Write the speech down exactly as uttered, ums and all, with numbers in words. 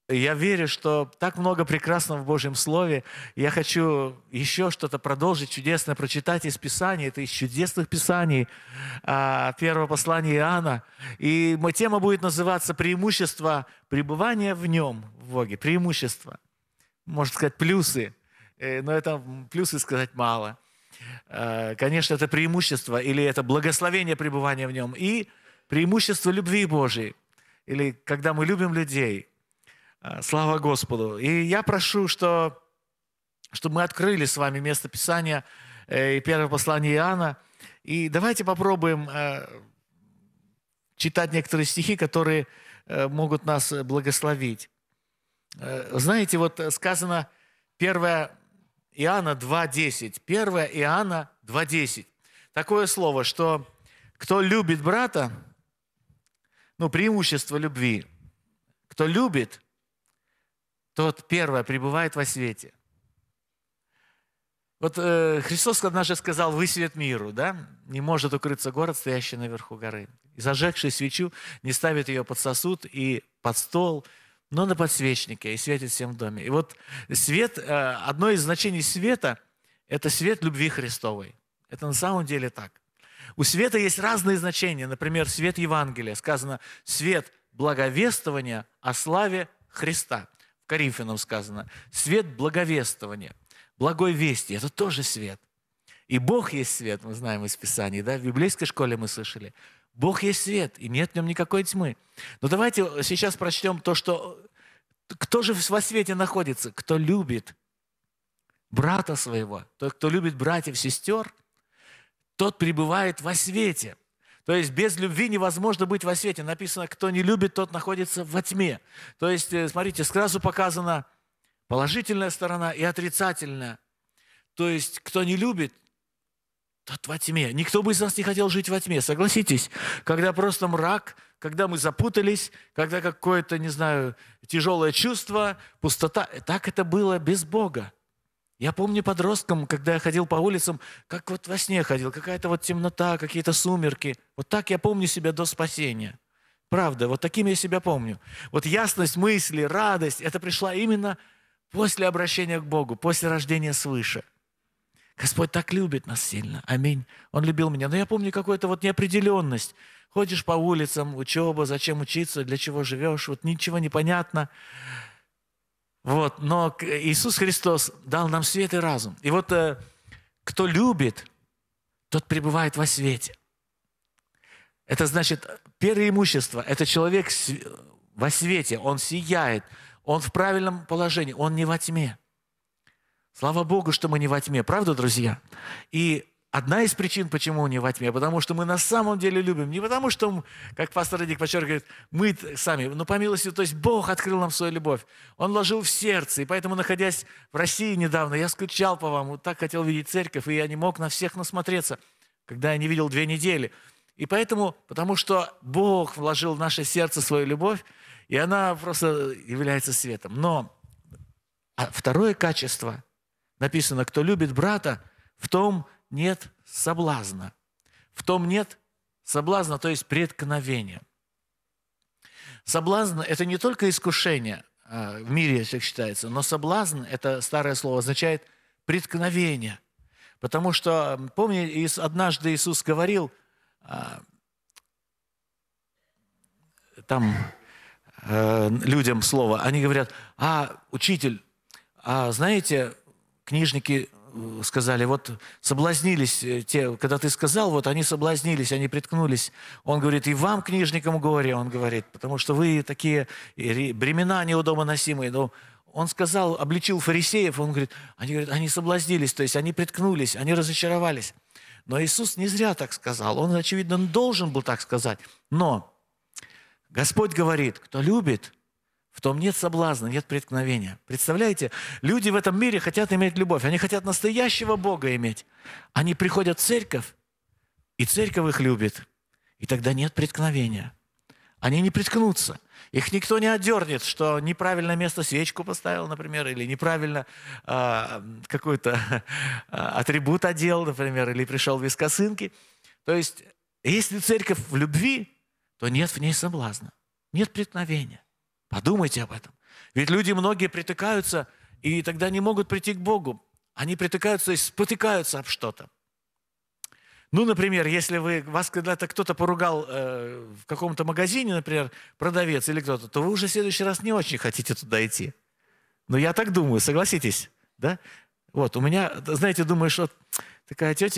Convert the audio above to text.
Я верю, что так много прекрасного в Божьем Слове. Я хочу еще что-то продолжить, чудесное прочитать из Писания. Это из чудесных Писаний, а, первого послания Иоанна. И моя тема будет называться «Преимущество пребывания в Нем», в Боге. Преимущество. Можно сказать, плюсы. Э, Но это плюсы сказать мало. Э, Конечно, это преимущество или это благословение пребывания в Нем. И преимущество любви Божией. Или когда мы любим людей. А, Слава Господу. И я прошу, что, чтобы мы открыли с вами место Писания э, и первое послание Иоанна. И давайте попробуем э, читать некоторые стихи, которые э, могут нас благословить. Э, Знаете, вот сказано первое Иоанна два десять. первое Иоанна два десять. Такое слово, что кто любит брата, ну, преимущество любви, кто любит, тот, первое, пребывает во свете. Вот э, Христос однажды сказал: «Вы свет миру», да? «Не может укрыться город, стоящий наверху горы. И зажегший свечу не ставит ее под сосуд и под стол, но на подсвечнике, и светит всем в доме». И вот свет, э, одно из значений света – это свет любви Христовой. Это на самом деле так. У света есть разные значения. Например, свет Евангелия. Сказано «свет благовествования о славе Христа». В Коринфянам сказано «свет благовествования». Благой вести – это тоже свет. И Бог есть свет, мы знаем из Писаний, да? В библейской школе мы слышали. Бог есть свет, и нет в нем никакой тьмы. Но давайте сейчас прочтем то, что… Кто же во свете находится? Кто любит брата своего, тот, кто любит братьев, сестер, тот пребывает во свете. То есть без любви невозможно быть во свете. Написано, кто не любит, тот находится во тьме. То есть, смотрите, сразу показана положительная сторона и отрицательная. То есть, кто не любит, тот во тьме. Никто бы из нас не хотел жить во тьме, согласитесь. Когда просто мрак, когда мы запутались, когда какое-то, не знаю, тяжелое чувство, пустота. Так это было без Бога. Я помню подростком, когда я ходил по улицам, как вот во сне ходил, какая-то вот темнота, какие-то сумерки. Вот так я помню себя до спасения. Правда, вот таким я себя помню. Вот ясность мысли, радость, это пришла именно после обращения к Богу, после рождения свыше. Господь так любит нас сильно. Аминь. Он любил меня. Но я помню какую-то вот неопределенность. Ходишь по улицам, учеба, зачем учиться, для чего живешь, вот ничего не понятно. Вот, но Иисус Христос дал нам свет и разум. И вот э, кто любит, тот пребывает во свете. Это значит, первое имущество – это человек во свете, он сияет, он в правильном положении, он не во тьме. Слава Богу, что мы не во тьме, правда, друзья? И одна из причин, почему не во тьме, потому что мы на самом деле любим. Не потому что, как пастор Эдик подчеркивает, мы сами, но по милости, то есть Бог открыл нам свою любовь. Он вложил в сердце, и поэтому, находясь в России недавно, я скучал по вам, вот так хотел видеть церковь, и я не мог на всех насмотреться, когда я не видел две недели. И поэтому, потому что Бог вложил в наше сердце свою любовь, и она просто является светом. Но а второе качество, написано, кто любит брата, в том нет соблазна. В том нет соблазна, то есть преткновения. Соблазн – это не только искушение, в мире так считается, но соблазн, это старое слово, означает преткновение. Потому что, помню, однажды Иисус говорил, там людям слово, они говорят: а, учитель, а знаете, книжники сказали, вот соблазнились те, когда ты сказал, вот они соблазнились, они приткнулись. Он говорит, и вам, книжникам, говорю, он говорит, потому что вы такие бремена неудобоносимые. Но он сказал, обличил фарисеев, он говорит, они говорят, они соблазнились, то есть они приткнулись, они разочаровались. Но Иисус не зря так сказал, он, очевидно, должен был так сказать. Но Господь говорит, кто любит, в том нет соблазна, нет преткновения. Представляете, люди в этом мире хотят иметь любовь, они хотят настоящего Бога иметь. Они приходят в церковь, и церковь их любит, и тогда нет преткновения. Они не приткнутся. Их никто не отдернет, что неправильное место свечку поставил, например, или неправильно э, какой-то э, атрибут одел, например, или пришел без косынки. То есть, если церковь в любви, то нет в ней соблазна, нет преткновения. Подумайте об этом. Ведь люди многие притыкаются, и тогда не могут прийти к Богу. Они притыкаются и спотыкаются об что-то. Ну, например, если вы, вас когда-то кто-то поругал э, в каком-то магазине, например, продавец или кто-то, то вы уже в следующий раз не очень хотите туда идти. Ну, я так думаю, согласитесь, да? Вот, у меня, знаете, думаешь, вот такая тетя,